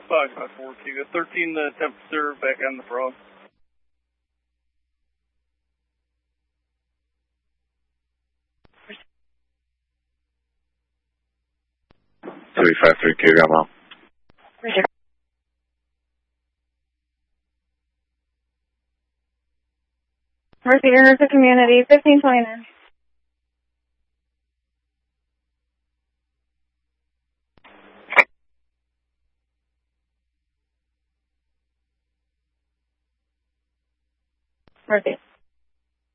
554 Cuba. 13 the temperature back on the frog. 353 Cuba, I'm on. Mercy Nurse Community, 1529. Mercy.